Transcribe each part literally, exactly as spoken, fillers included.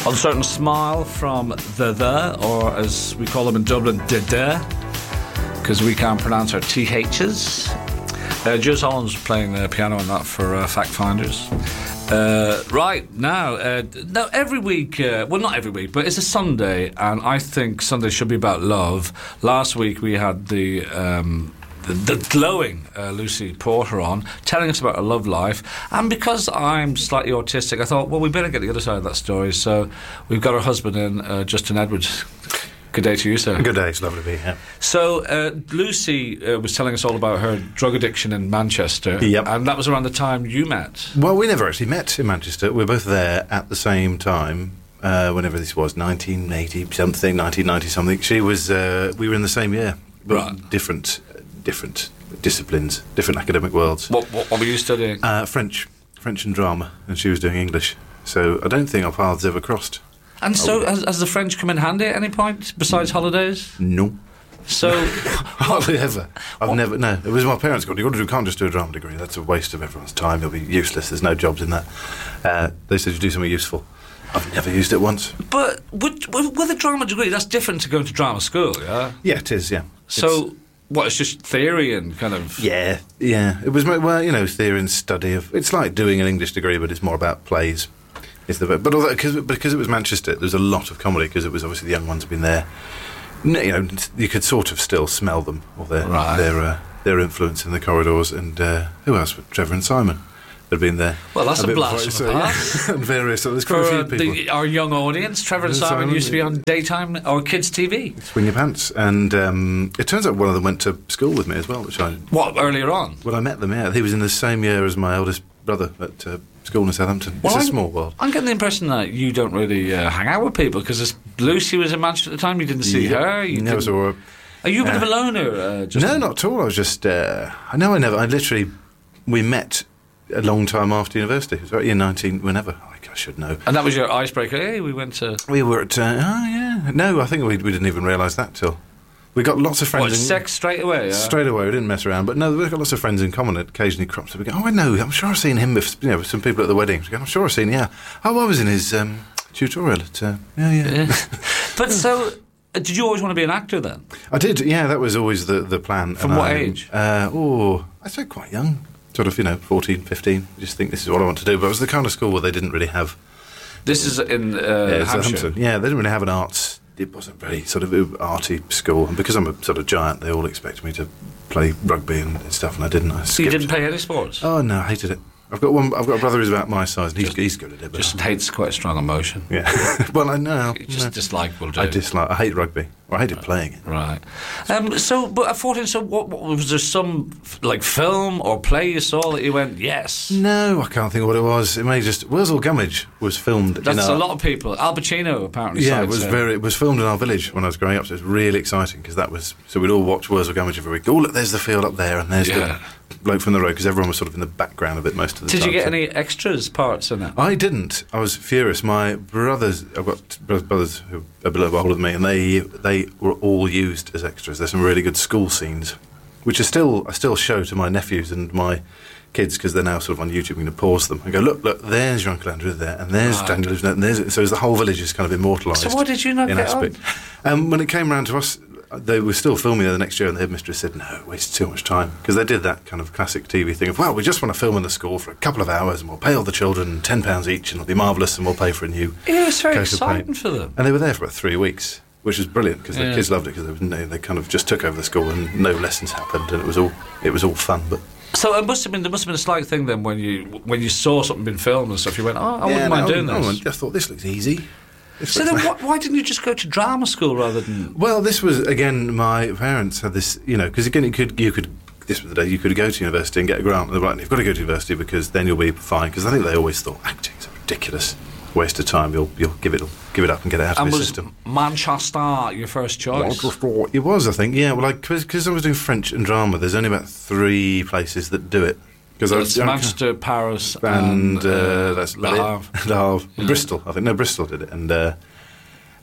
Uncertain Smile from The The, or as we call them in Dublin, The The, because we can't pronounce our T H's. Uh, Jules Holland's playing the piano on that for uh, Fact Finders. Uh, right, now, uh, now every week, uh, well, not every week, but it's a Sunday, and I think Sunday should be about love. Last week we had the... Um, The, the glowing uh, Lucy Porter on, telling us about her love life. And because I'm slightly autistic, I thought, well, we better get the other side of that story. So we've got her husband in, uh, Justin Edwards. Good day to you, sir. Good day, it's lovely to be here. So uh, Lucy uh, was telling us all about her drug addiction in Manchester. Yep. And that was around the time you met. Well, we never actually met in Manchester. We were both there at the same time. Uh, whenever this was, nineteen eighty something, nineteen ninety something. She was. Uh, we were in the same year, but right. different. Different disciplines, different academic worlds. What, what, what were you studying? Uh, French, French and drama, and she was doing English. So I don't think our paths ever crossed. And so, has, has the French come in handy at any point besides holidays? No. So, hardly ever. I've what? never. No, it was my parents. Going, you got to do, can't just do a drama degree. That's a waste of everyone's time. You'll be useless. There's no jobs in that. Uh, they said you do something useful. I've never used it once. But with, with a drama degree, that's different to going to drama school, yeah. Yeah, it is. Yeah. So. It's, What, it's just theory and kind of... Yeah, yeah. It was, well, you know, theory and study of... It's like doing an English degree, but it's more about plays. It's the, but although, cause, because it was Manchester, there was a lot of comedy, because it was obviously the young ones have been there. You know, you could sort of still smell them, or their right. their, uh, their influence in the corridors. And uh, who else? Trevor and Simon had been there. Well, that's a, a blast from the past. So, yeah. And various... So there's quite For a few uh, people. The, our young audience, Trevor and Simon, Simon used to be on daytime or kids' T V. Swing Your Pants. And um, it turns out one of them went to school with me as well, which I... What, earlier on? When I met them, yeah. He was in the same year as my eldest brother at uh, school in Southampton. Well, it's a I'm, small world. I'm getting the impression that you don't really uh, hang out with people, because Lucy was in Manchester at the time, you didn't see yeah. her. You never saw her. Are you a bit uh, of a loner? Uh, just no, not at all. I was just... Uh, I know I never... I literally... We met... a long time after university. It was about year nineteen, whenever. I should know. And that was your icebreaker? Hey, we went to... We were at... Uh, oh, yeah. No, I think we, we didn't even realise that till... We got lots of friends... What, in, sex straight away? Yeah? Straight away, we didn't mess around. But no, we've got lots of friends in common. It occasionally crops up. We go, oh, I know, I'm sure I've seen him with, you know, with some people at the wedding. We go, I'm sure I've seen, yeah. Oh, I was in his um, tutorial at... Uh, yeah, yeah. yeah. But so... Did you always want to be an actor then? I did, yeah. That was always the, the plan. From and what I, age? Uh, oh, I'd say quite young. Sort of, you know, fourteen, fifteen. I just think this is what I want to do. But it was the kind of school where they didn't really have... This is in uh, yeah, Hampshire? Hampton. Yeah, they didn't really have an arts... It wasn't very sort of arty school. And because I'm a sort of giant, they all expected me to play rugby and stuff, and I didn't. I so you didn't play any sports? Oh, no, I hated it. I've got one. I've got a brother who's about my size, and he's, just, he's good at it. But just hates quite a strong emotion. Yeah. Well, I know. You just no. dislike will do. I dislike. I hate rugby. Or I hated playing it. Right. Um, so, but at fourteen, so what, what was there some like film or play you saw that you went yes? No, I can't think of what it was. It may just Wurzel Gummidge was filmed. That's in our, a lot of people. Al Pacino apparently. Yeah, it was it. very. It was filmed in our village when I was growing up, so it was really exciting because that was. So we'd all watch Wurzel Gummidge every week. Oh, look, there's the field up there, and there's yeah. the bloke from the road, because everyone was sort of in the background of it most of the Did time. Did you get so. any extras parts in it? I didn't. I was furious. My brothers, I've got brothers who are a bit older than me, and they they were all used as extras. There's some really good school scenes, which are still I still show to my nephews and my kids, because they're now sort of on YouTube. I'm going to pause them and go, look, look, there's your Uncle Andrew there, and there's right. Daniel, and there's so the whole village is kind of immortalised. So why did you not in get aspect. on? Um, when it came round to us, they were still filming there the next year, and the headmistress said, no, it wastes too much time, because they did that kind of classic T V thing of, well, we just want to film in the school for a couple of hours, and we'll pay all the children ten pounds each, and it'll be marvellous, and we'll pay for a new yeah, it was very coat of exciting paint. for them. And they were there for about three weeks, which was brilliant, because yeah. the kids loved it, because they, they kind of just took over the school, and no lessons happened, and it was all it was all fun. But so it must have been there must have been a slight thing then when you when you saw something being filmed and stuff. You went, oh, I yeah, wouldn't mind no, doing no, this. I thought this looks easy. This So looks then, like- wh- why didn't you just go to drama school rather than? Well, this was again. My parents had this, you know, because again, you could you could. This was the day you could go to university and get a grant. And they were like, you've got to go to university because then you'll be fine. Because I think they always thought acting's a ridiculous waste of time. You'll you'll give it give it up and get it out And of your was system. Manchester your first choice? It was, I think. Yeah, well, like because I was doing French and drama. There's only about three places that do it. Because So I it's was Manchester, Paris, and and uh, uh, that's Le Havre. Le Havre. Yeah. Bristol. I think no, Bristol did it, and uh,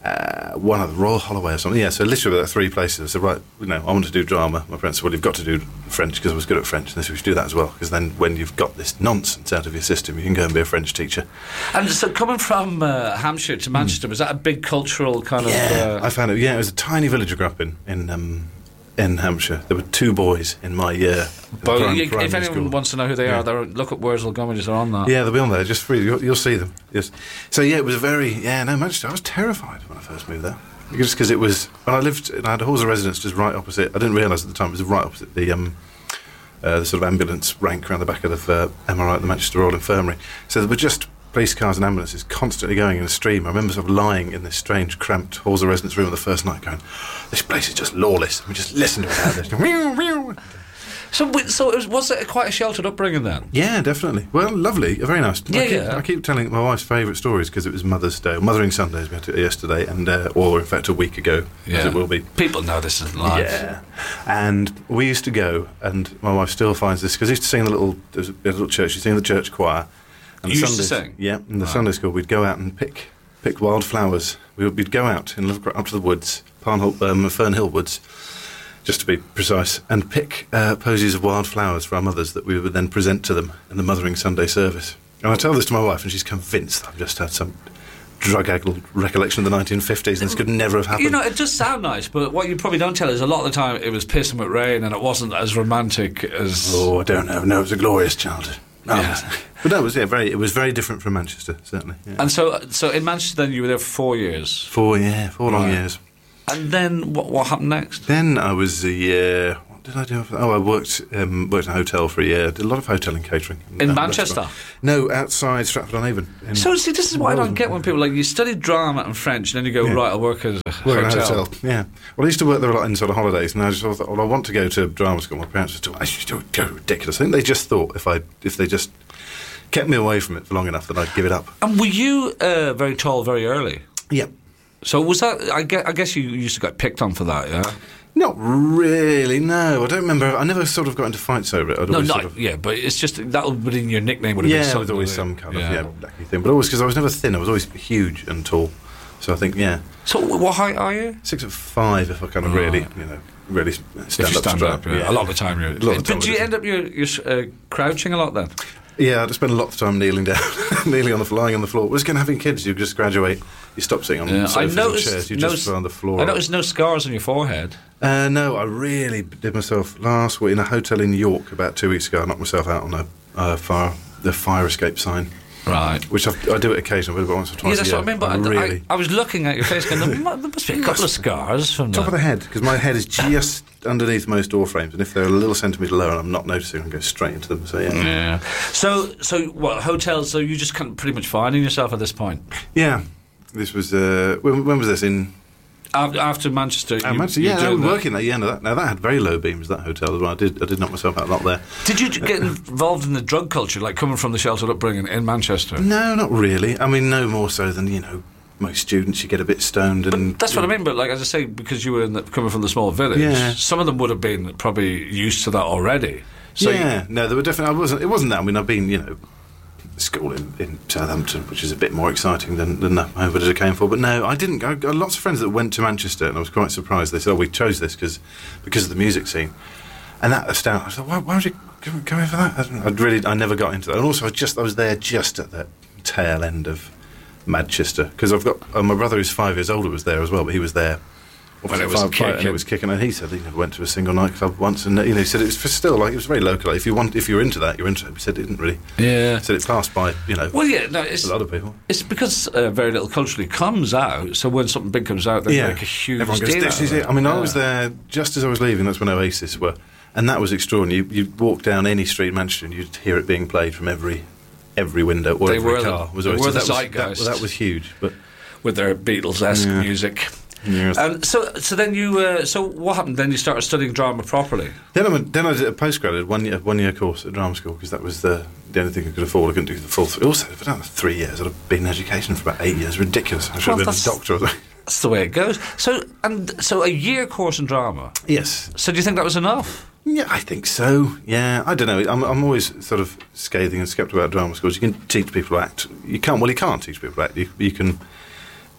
uh, one of the Royal Holloway or something. Yeah, so literally about three places. I said, right, you know, I want to do drama. My parents said, well, you've got to do French because I was good at French, and they said we should do that as well, because then when you've got this nonsense out of your system, you can go and be a French teacher. And so coming from uh, Hampshire to Manchester, mm. was that a big cultural kind yeah, of... Uh... I found it, yeah, it was a tiny village I grew up in, in... Um, in Hampshire. There were two boys in my year. But prim- you, if anyone school. wants to know who they yeah. are, they're, look at Wurzel Gummages are on that. Yeah, they'll be on there, just free. You'll, you'll see them. Yes. So yeah, it was a very yeah. No, Manchester. I was terrified when I first moved there, just because it was. When I lived, I had a Hawes residence just right opposite. I didn't realise at the time it was right opposite the um, uh, the sort of ambulance rank around the back of the uh, M R I at the Manchester Royal Infirmary. So there were just police cars and ambulances constantly going in a stream. I remember sort of lying in this strange, cramped Hawes residence room the first night, going, "This place is just lawless." We just listen to it out there. So, so it was, was it quite a sheltered upbringing then? Yeah, definitely. Well, lovely, very nice. Yeah, I keep, yeah. I keep telling my wife's favourite stories because it was Mother's Day, Mothering Sundays we had it yesterday, and uh, or in fact a week ago, yeah. as it will be. People know this is live. Yeah, and we used to go, and my wife still finds this because I used to sing in the little, there was a little church. You sing in the church choir. And you the used Sundays, to sing? Yeah, in the Wow. Sunday school, we'd go out and pick pick wild flowers. We would, we'd go out in Liverpool, up to the woods, Parnhill, um, Fernhill Woods, just to be precise, and pick uh, posies of wild flowers for our mothers that we would then present to them in the Mothering Sunday service. And I tell this to my wife, and she's convinced that I've just had some drug-addled recollection of the nineteen fifties, and this could never have happened. You know, it does sound nice, but what you probably don't tell is a lot of the time it was pissing with rain, and it wasn't as romantic as... Oh, I don't know. No, it was a glorious childhood. No, Yeah. But no, it was yeah, very. It was very different from Manchester, certainly. Yeah. And so, so in Manchester, then you were there for four years, Four, yeah, four long Right. years. and then what? What happened next? Then I was a year. What did I do? After, oh, I worked um, worked in a hotel for a year. Did a lot of hotelling catering In Uh, Manchester? restaurant. No, outside Stratford-on-Avon. in- So see, this is what I don't Rosen. get when people like you study drama and French, and then you go Yeah. right, I'll work at a Work in a hotel. hotel. Yeah. Well, I used to work there a lot in sort of holidays, and I just thought, well, I want to go to drama school. My parents just thought I should do go ridiculous. I think they just thought if I if they just kept me away from it for long enough, that I'd give it up. And were you uh, very tall very early? Yeah. So was that? I guess, I guess you used to get picked on for that, yeah. Not really. No, I don't remember. I never sort of got into fights over it. I'd No, always not sort of, yeah, but it's just that would been your nickname would have yeah, been there something. was always with some it. kind of yeah blacky thing, but always because I was never thin. I was always huge and tall. So I think yeah, So what height are you? six foot five if I kind of Right. really you know really stand If you up. stand straight. up, yeah. A lot of the time you're. A lot of the time But do it you is. end up you're, you're uh, crouching a lot then? Yeah, I just spend a lot of time kneeling down, kneeling on the lying on the floor. Well, it's kind of having kids. You just graduate. You stop sitting on Yeah. I sofas noticed. and chairs. You no, just go on the floor. I noticed no scars on your forehead. Uh, no, I really did myself last week in a hotel in York about two weeks ago. I knocked myself out on a uh, fire, the fire escape sign, Right. which I've, I do it occasionally, but once or twice. Yeah, that's a year. what I mean. But I, really I, I was looking at your face, going, there, mu- there must be a couple of scars from top that. of the head because my head is just underneath most door frames, and if they're a little centimetre lower and I'm not noticing, I go straight into them. So yeah, Yeah. So, so what hotels? So you just kind of pretty much finding yourself at this point. yeah. This was uh, when, when was this in? After, after Manchester, Uh, you, Manchester, you're yeah, I doing was that. working there. Yeah, no, that, now that had very low beams. That hotel as well. I did, I did knock myself out a lot there. Did you get involved in the drug culture, like coming from the sheltered upbringing in Manchester? No, not really. I mean, no more so than you know most students. You get a bit stoned, and That's what I mean. But like as I say, because you were in the, coming from the small village, Yeah. some of them would have been probably used to that already. So yeah, no, there were definitely. I wasn't. It wasn't that. I mean, I've been, you know, school in, in Southampton, which is a bit more exciting than than that home village I came for. But no, I didn't. I got lots of friends that went to Manchester, and I was quite surprised. They said, "Oh, we chose this because because of the music scene," and that astounded. I thought, "Why, why would you go, go in for that?" I I'd really, I never got into that. And also, I just, I was there just at the tail end of Manchester because I've got uh, my brother who's five years older was there as well, but he was there. When it was Five- five- and kicking. it was kicking, and he said he never went to a single nightclub once, and you know, he said it was still like it was very local. If you want, if you're into that, you're into it. He said it didn't really. yeah. He said it passed by, you know, Well, yeah, no, it's a lot of people. it's because uh, very little culturally comes out. So when something big comes out, they Yeah, make a huge everyone goes, deal "This out is of it." I mean, I Yeah. was there just as I was leaving. That's when Oasis were, and that was extraordinary. You, you walk down any street in Manchester, and you'd hear it being played from every every window or They every were the- car. Was they Oasis. were the that was, zeitgeist. that, that was huge, but. with their Beatles-esque Yeah. music. Yes. Um, so, so then you, uh, so what happened? Then you started studying drama properly. Then I went, then I did a postgraduate one year one year course at drama school because that was the the only thing I could afford. I couldn't do the full. Th- also, if I'd done three years, I'd have been in education for about eight years. Ridiculous. I should Well, have been a that's- doctor. Or something. That's the way it goes. So, and so a year course in drama. Yes. So, do you think that was enough? Yeah, I think so. Yeah, I don't know. I'm, I'm always sort of scathing and sceptical about drama schools. You can teach people to act. You can't. Well, you can't teach people to act. You, you can.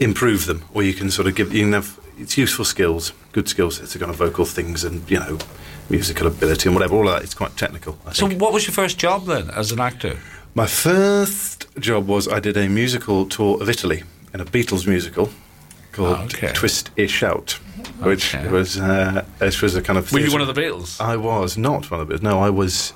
improve them, or you can sort of give. You can have it's useful skills, good skill sets, kind of vocal things, and you know, musical ability and whatever. All of that. It's quite technical. I So, think. what was your first job then as an actor? My first job was I did a musical tour of Italy in a Beatles musical called Okay. Twist a Shout, which Okay. was uh, it was a kind of. Were you theatre- one of the Beatles? I was not one of the Beatles. No, I was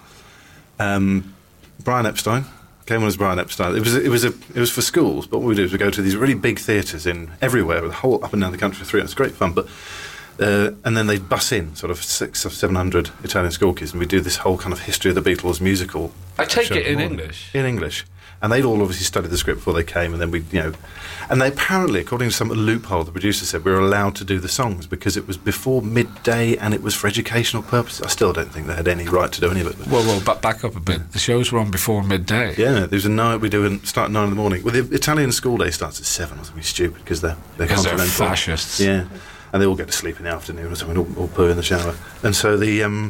um, Brian Epstein. Came on as Brian Epstein. It was it was a it was for schools. But what we do is we go to these really big theatres in everywhere, the whole up and down the country for three. It's great fun, but. Uh, and then they bus in sort of six or seven hundred Italian school kids, and we do this whole kind of history of the Beatles musical. I take show it in morning. English. In English, and they'd all obviously studied the script before they came, and then we, you know, and they apparently, according to some loophole, the producer said we were allowed to do the songs because it was before midday and it was for educational purposes. I still don't think they had any right to do any of it. But Well, well, back, back up a bit. The shows were on before midday. yeah, there's a night we do and start at nine in the morning. Well, the Italian school day starts at seven or something stupid because they're they're Because they're continental. fascists. Yeah, and they all get to sleep in the afternoon or something, all, all poo in the shower. And so the um,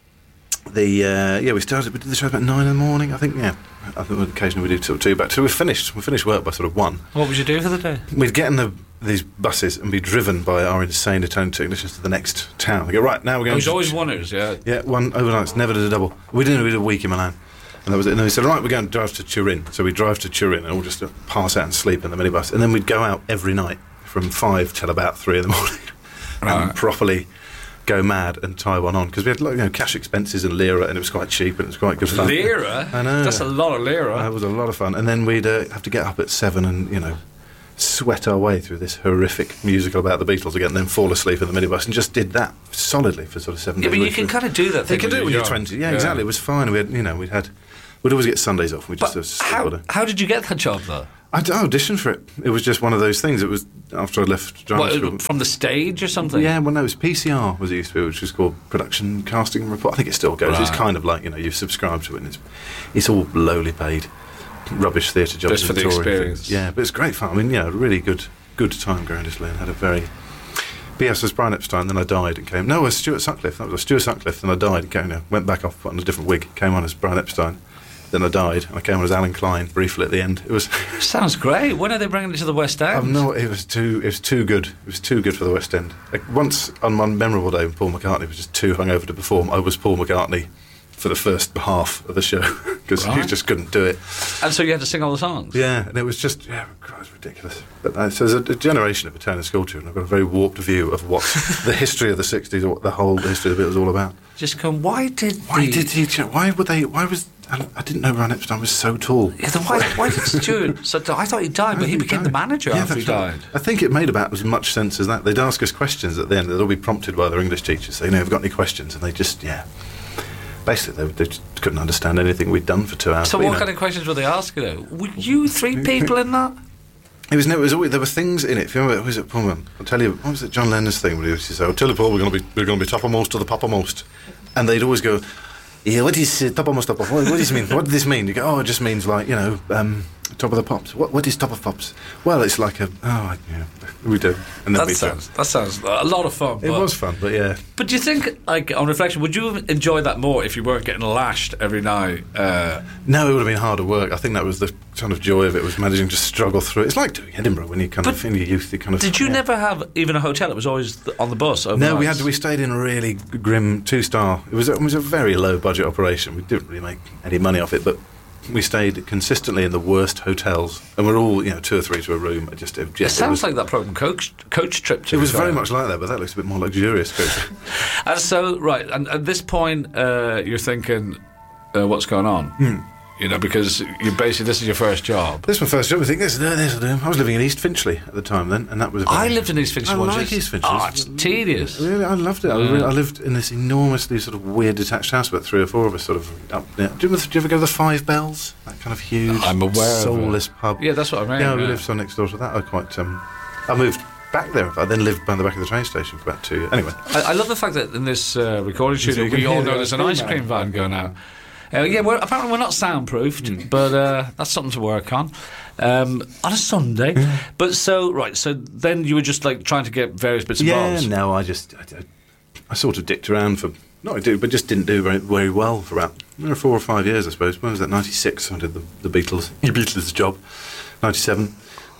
the uh, yeah, we started. We did the show about nine in the morning. I think. Yeah, I think occasionally we do till two. But till we finished, we finished work by sort of one. What would you do for the day? We'd get in the, these buses and be driven by our insane Italian technicians to the next town. We go right now. We're Oh, going. it was to always oneers, yeah. yeah, one overnight. Never did a double. We didn't. We did a week in Milan. And that was it. And then we said, right, we're going to drive to Turin. So we drive to Turin and we'll just uh, pass out and sleep in the minibus. And then we'd go out every night from five till about three in the morning Right. and properly go mad and tie one on. Because we had like, you know, cash expenses in lira and it was quite cheap and it was quite good fun. Lira? I know. That's a lot of lira. That was a lot of fun. And then we'd uh, have to get up at seven and, you know, sweat our way through this horrific musical about the Beatles again and then fall asleep in the minibus and just did that solidly for sort of seven Yeah, days. but you which can was- kind of do that They thing could do it when you're young. twenty. Yeah, exactly. It was fine. We had, you know, we'd had, we'd always get Sundays off. We just But sort of how, got to- how did you get that job, though? I d- I auditioned for it. It was just one of those things. It was after I left drama What, school. from the stage or something? Yeah, well, no, it was P C R was it used to be, which was called Production Casting Report. I think it still goes. It's Right. kind of like, you know, you subscribe to it and it's, it's all lowly paid, rubbish theatre jobs. Just for and the touring experience. things. Yeah, but it's great fun. I mean, yeah, really good good time going to Italy and had a very... But yes, I was Brian Epstein, then I died and came... No, I was Stuart Sutcliffe. That was Stuart Sutcliffe, then I died and came, you know, went back off, put on a different wig, came on as Brian Epstein. Then I died, and I came on as Alan Klein briefly at the end. It was... Sounds great. When are they bringing it to the West End? I've no, it was too. It was too good. It was too good for the West End. Like once on one memorable day when Paul McCartney was just too hungover to perform, I was Paul McCartney for the first half of the show because he Right. just couldn't do it. And so you had to sing all the songs? Yeah, and it was just yeah, God, it was ridiculous. But uh, so there's a, a generation of Italian school children. I've got a very warped view of what the history of the sixties, or what the whole history of it was all about. Just going, why did Why the, did he? Why would they? Why was? I I didn't know Brian Epstein was so tall. Yeah, then why, why did Stuart... So I thought he died, but he He became the died. manager Yeah, after he that's right. died. I think it made about as much sense as that. They'd ask us questions at the end. They'd all be prompted by their English teachers. Say, you know, have you got any questions? And they just, yeah. Basically, they, they just couldn't understand anything we'd done for two hours. So But, you what know, kind of questions were they asking, though? Were you three people in that? It was, no, it was always, there were things in it. If you remember, who was it, Paul? I'll tell you, what was it, John Lennon's thing? Where he used to say, I'll tell you, Paul, we're going to be, we're going to be toppermost to the poppermost. And they'd always go, yeah, what is uh, toppermost, top of, what, what does it mean? What does this mean? You go, oh, it just means like, you know, um, top of the pops. What, what is top of pops? Well, it's like a, oh, yeah, we do. And then That we sounds, that sounds a lot of fun. do. It but- was fun, but yeah. But do you think, like, on reflection, would you have enjoyed that more if you weren't getting lashed every night? Uh, No, it would have been harder work. I think that was the kind of joy of it, was managing to struggle through it. It's like doing Edinburgh when you kind But of, in your youth, you kind of... did you yeah. never have even a hotel? It was always th- on the bus overnight? No, we had we stayed in a really grim two-star... It was, a, it was a very low-budget operation. We didn't really make any money off it, but we stayed consistently in the worst hotels. And we're all, you know, two or three to a room. It just... It, It just, sounds was, like that program Coach Coach Trip. To It be was very fair. much like that, but that looks a bit more luxurious. Coach. And so, right, and at this point, uh, you're thinking, uh, what's going on? Hmm. You know, because you basically, this is your first job. This was my first job. I think this, this will do. I was living in East Finchley at the time then, and that was... a I very- lived in East Finchley I once. like East Finchley. Oh, it's tedious. Really, I loved it. I, Yeah. really, I lived in this enormously sort of weird detached house, about three or four of us, sort of up there. Do you, ever, do you ever go to the Five Bells? That kind of huge, I'm aware of it. soulless pub. Yeah, that's what I mean. Yeah, we yeah. lived so next door to that. I quite. Um, I moved back there. I then lived by the back of the train station for about two years. Anyway, I, I love the fact that in this uh, recording So studio, you can we all hear know the there's an ice ice cream cream van. van going out. Uh, yeah, we're, apparently we're not soundproofed, Mm. but uh, that's something to work on um, on a Sunday. But so right, so then you were just like trying to get various bits and yeah, bobs. no, I just, I, I, I sort of dicked around for. Not I do, but just didn't do very, very well for about you know, four or five years, I suppose. When was that? ninety-six. I did the, the Beatles, the Beatles job. ninety-seven.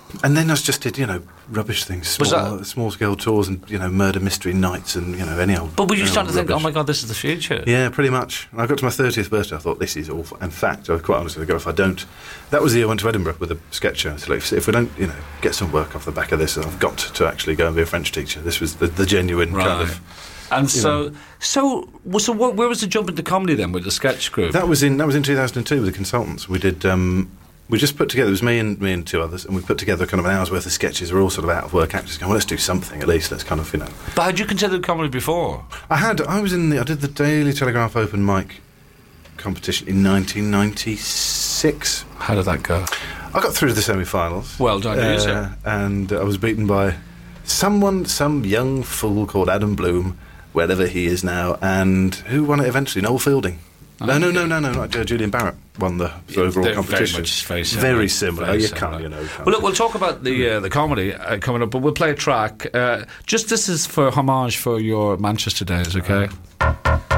And then I just did, you know, rubbish things, Was small, that- small scale tours, and you know, murder mystery nights, and you know, any old. But were you any starting old to think, oh rubbish. my God, this is the future? Yeah, pretty much. I got to my thirtieth birthday, I thought, this is awful. In fact, I was quite honest with you, if I don't... That was the year I went to Edinburgh with a sketch show. So like, if, if we don't, you know, get some work off the back of this, I've got to actually go and be a French teacher. This was the, the genuine Right. kind of... And so, so, well, so what, where was the jump into comedy then with the sketch group? That was in that was in two thousand two with the consultants. We did... Um, we just put together, it was me and me and two others, and we put together kind of an hour's worth of sketches. We're all sort of out of work actors going, well, let's do something at least. Let's kind of, you know... But had you considered comedy before? I had, I was in the, I did the Daily Telegraph open mic competition in nineteen ninety-six. How did that go? I got through to the semi-finals. Well done, you, sir. And I was beaten by someone, some young fool called Adam Bloom, wherever he is now, and who won it eventually? Noel Fielding. No, no, no, no, no, not uh, Julian Barrett won the, the overall They're competition. Very much very similar. Very similar. Very you similar. can't, you know. Can't Well, look, we'll talk about the uh, the comedy uh, coming up, but we'll play a track. Uh, just this is for homage for your Manchester days, okay?